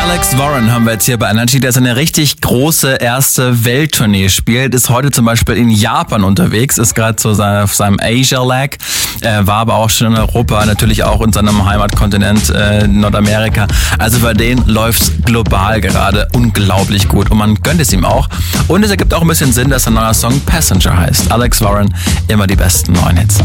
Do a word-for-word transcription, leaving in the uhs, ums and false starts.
Alex Warren haben wir jetzt hier bei Energy, der seine richtig große erste Welttournee spielt, ist heute zum Beispiel in Japan unterwegs, ist gerade so auf seinem Asia-Leg, äh, war aber auch schon in Europa, natürlich auch in seinem Heimatkontinent äh, Nordamerika. Also bei denen läuft's global gerade unglaublich gut und man gönnt es ihm auch. Und es ergibt auch ein bisschen Sinn, dass sein neuer Song Passenger heißt. Alex Warren, immer die besten neuen Hits.